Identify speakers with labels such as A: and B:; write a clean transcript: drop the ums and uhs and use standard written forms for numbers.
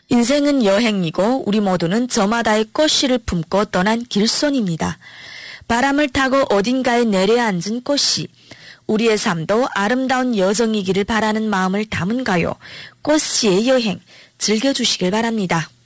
A: 인생은 여행이고 우리 모두는 저마다의 꽃씨를 품고 떠난 길손입니다. 바람을 타고 어딘가에 내려앉은 꽃씨. 우리의 삶도 아름다운 여정이기를 바라는 마음을 담은 가요. 꽃씨의 여행 즐겨주시길 바랍니다.